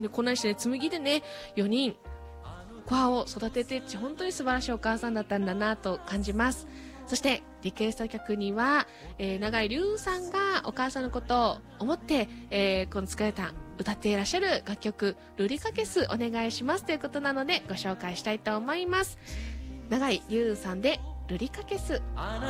で、こんなにしてね、紬でね、4人、子派を育ててって、本当に素晴らしいお母さんだったんだなと感じます。そして、リクエスト曲には、永井龍さんがお母さんのことを思って、この作られた、歌っていらっしゃる楽曲、ルリカケスお願いしますということなので、ご紹介したいと思います。永井龍さんで、ルリカケス。